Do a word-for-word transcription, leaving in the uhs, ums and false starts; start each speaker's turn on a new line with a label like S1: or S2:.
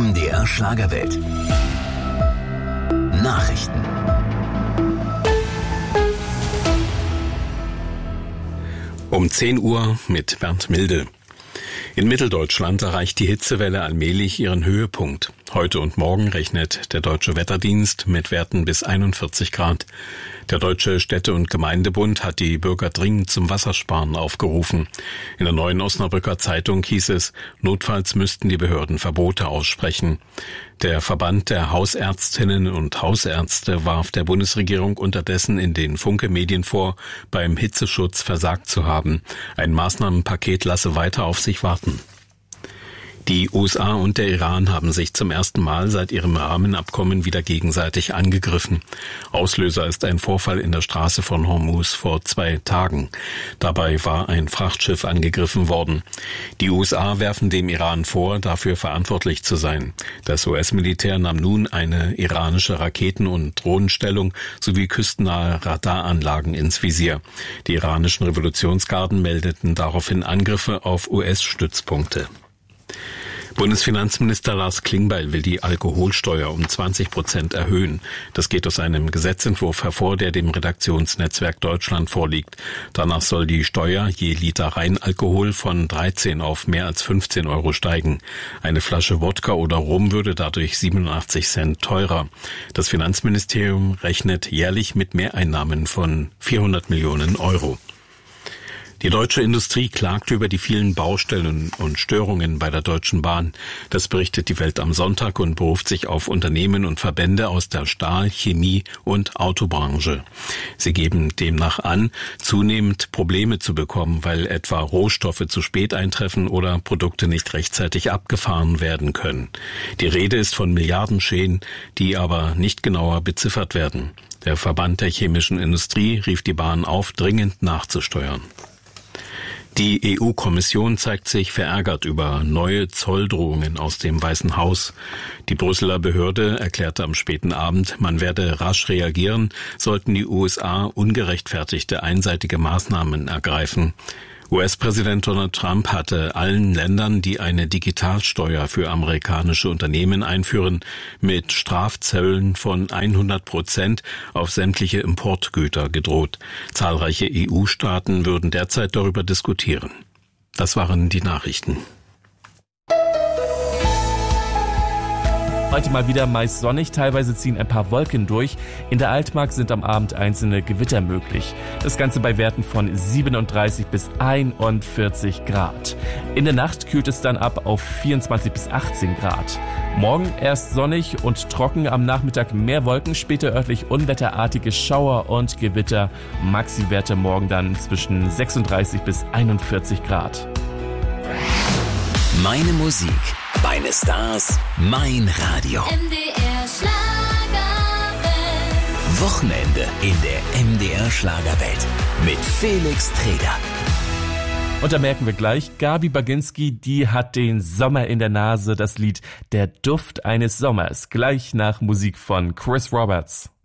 S1: M D R Schlagerwelt. Nachrichten.
S2: Um zehn Uhr mit Bernd Milde. In Mitteldeutschland erreicht die Hitzewelle allmählich ihren Höhepunkt. Heute und morgen rechnet der Deutsche Wetterdienst mit Werten bis einundvierzig Grad. Der Deutsche Städte- und Gemeindebund hat die Bürger dringend zum Wassersparen aufgerufen. In der Neuen Osnabrücker Zeitung hieß es, notfalls müssten die Behörden Verbote aussprechen. Der Verband der Hausärztinnen und Hausärzte warf der Bundesregierung unterdessen in den Funke-Medien vor, beim Hitzeschutz versagt zu haben. Ein Maßnahmenpaket lasse weiter auf sich warten. Die U S A und der Iran haben sich zum ersten Mal seit ihrem Rahmenabkommen wieder gegenseitig angegriffen. Auslöser ist ein Vorfall in der Straße von Hormuz vor zwei Tagen. Dabei war ein Frachtschiff angegriffen worden. Die U S A werfen dem Iran vor, dafür verantwortlich zu sein. Das U S-Militär nahm nun eine iranische Raketen- und Drohnenstellung sowie küstennahe Radaranlagen ins Visier. Die iranischen Revolutionsgarden meldeten daraufhin Angriffe auf U S-Stützpunkte. Bundesfinanzminister Lars Klingbeil will die Alkoholsteuer um zwanzig Prozent erhöhen. Das geht aus einem Gesetzentwurf hervor, der dem Redaktionsnetzwerk Deutschland vorliegt. Danach soll die Steuer je Liter Reinalkohol von dreizehn auf mehr als fünfzehn Euro steigen. Eine Flasche Wodka oder Rum würde dadurch siebenundachtzig Cent teurer. Das Finanzministerium rechnet jährlich mit Mehreinnahmen von vierhundert Millionen Euro. Die deutsche Industrie klagt über die vielen Baustellen und Störungen bei der Deutschen Bahn. Das berichtet die Welt am Sonntag und beruft sich auf Unternehmen und Verbände aus der Stahl-, Chemie- und Autobranche. Sie geben demnach an, zunehmend Probleme zu bekommen, weil etwa Rohstoffe zu spät eintreffen oder Produkte nicht rechtzeitig abgefahren werden können. Die Rede ist von Milliardenschäden, die aber nicht genauer beziffert werden. Der Verband der chemischen Industrie rief die Bahn auf, dringend nachzusteuern. Die E U-Kommission zeigt sich verärgert über neue Zolldrohungen aus dem Weißen Haus. Die Brüsseler Behörde erklärte am späten Abend, man werde rasch reagieren, sollten die U S A ungerechtfertigte einseitige Maßnahmen ergreifen. U S-Präsident Donald Trump hatte allen Ländern, die eine Digitalsteuer für amerikanische Unternehmen einführen, mit Strafzöllen von hundert Prozent auf sämtliche Importgüter gedroht. Zahlreiche E U-Staaten würden derzeit darüber diskutieren. Das waren die Nachrichten.
S3: Heute mal wieder meist sonnig, teilweise ziehen ein paar Wolken durch. In der Altmark sind am Abend einzelne Gewitter möglich. Das Ganze bei Werten von siebenunddreißig bis einundvierzig Grad. In der Nacht kühlt es dann ab auf vierundzwanzig bis achtzehn Grad. Morgen erst sonnig und trocken, am Nachmittag mehr Wolken, später örtlich unwetterartige Schauer und Gewitter. Maxi-Werte morgen dann zwischen sechsunddreißig bis einundvierzig Grad.
S1: Meine Musik, meine Stars, mein Radio.
S4: M D R Schlagerwelt.
S1: Wochenende in der M D R Schlagerwelt mit Felix Treder.
S3: Und da merken wir gleich, Gabi Baginski, die hat den Sommer in der Nase, das Lied Der Duft eines Sommers, gleich nach Musik von Chris Roberts.